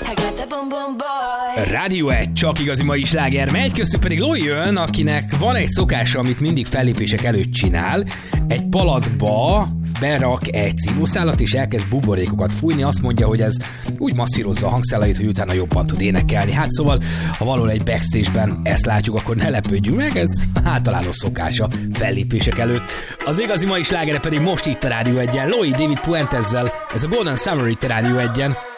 Rádió 1, csak igazi mai sláger megy, köztük pedig Loi jön, akinek van egy szokása, amit mindig fellépések előtt csinál. Egy palackba berak egy szívószálat, és elkezd buborékokat fújni. Azt mondja, hogy ez úgy masszírozza a hangszálait, hogy utána jobban tud énekelni. Hát szóval, ha valahol egy backstage-ben ezt látjuk, akkor ne lepődjünk meg, ez általános szokása fellépések előtt. Az igazi mai slágere pedig most itt a Rádió 1-en. Loi David Puentezzel, ez a Golden Summer itt a Rádió 1-en.